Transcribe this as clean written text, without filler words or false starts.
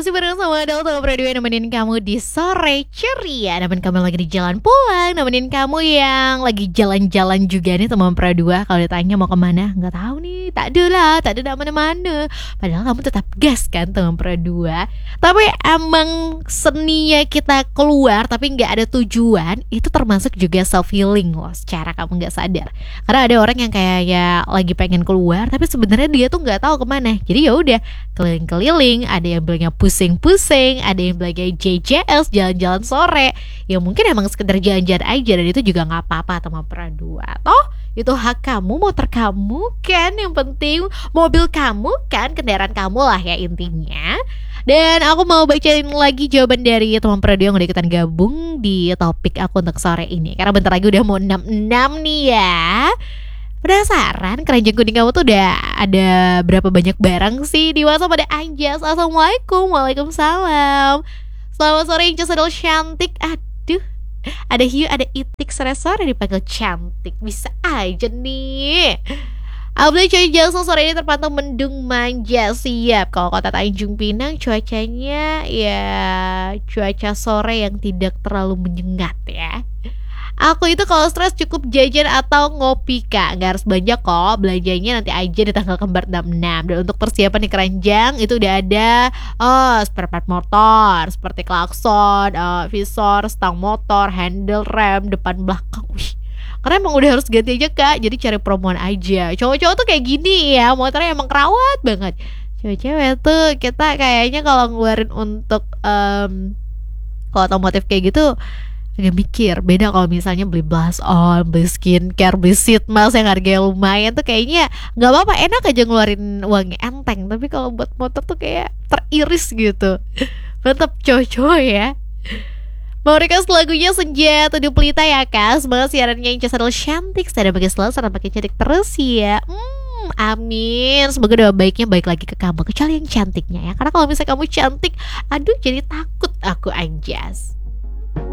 masih bareng sama Adel Tolong Berdua nemenin kamu di sore ceria. Nemenin kamu lagi di jalan pulang, nemenin kamu yang lagi jalan-jalan juga nih teman Berdua. Kalau ditanya mau kemana, nggak tahu nih, tak ada mana-mana. Padahal kamu tetap gas kan teman Berdua. Tapi emang seninya kita keluar tapi nggak ada tujuan, itu termasuk juga self healing loh. Secara kamu nggak sadar. Karena ada orang yang kayak ya lagi pengen keluar, tapi sebenarnya dia tuh nggak tahu kemana. Jadi ya udah keliling-keliling, ada yang bilangnya pusing-pusing, ada yang bilangnya JJS, jalan-jalan sore. Ya mungkin emang sekedar jalan-jalan aja, dan itu juga gak apa-apa teman Berdua. Toh itu hak kamu, motor kamu kan, yang penting mobil kamu kan, kendaraan kamu lah ya intinya. Dan aku mau bacain lagi jawaban dari teman Berdua yang udah ikutan gabung di topik aku untuk sore ini, karena bentar lagi udah mau 66 nih ya. Penasaran keranjang kuning kamu tuh udah ada berapa banyak barang sih di WhatsApp? Ada Anjas, assalamualaikum. Waalaikumsalam. Selamat sore Inces Adel cantik. Aduh, ada Hiu, ada Itik sore-sore dipanggil cantik. Bisa aja nih. Abdul Coy Jackson sore ini terpantau mendung manja. Siap. Kalau kota Tanjung Pinang cuacanya ya cuaca sore yang tidak terlalu menyengat ya. Aku itu kalau stres cukup jajan atau ngopi kak. Gak harus belanja kok, belanjanya nanti aja di tanggal kembar 66. Dan untuk persiapan di keranjang itu udah ada spare part motor seperti klakson, visor, stang motor, handle rem, depan belakang. Wih, karena emang udah harus ganti aja kak. Jadi cari promoan aja. Cowok-cowok tuh kayak gini ya, motornya emang kerawat banget. Cewek-cewek tuh kita kayaknya kalau ngeluarin untuk kalau otomotif kayak gitu agak mikir. Beda kalau misalnya beli blush on, beli skincare, beli sheet mask yang harganya lumayan tuh kayaknya gak apa-apa, enak aja ngeluarin uangnya enteng. Tapi kalau buat motor tuh kayak teriris gitu. Mantap cowok-cowok ya. Mau request lagunya Senja Tujuh Pelita ya kak. Semoga siarannya Inces Adel cantik, saya pakai selalu, saya pakai cantik terus ya. Amin. Semoga doa baiknya baik lagi ke kamu, kecuali yang cantiknya ya. Karena kalau misalnya kamu cantik, aduh jadi takut aku Anjas.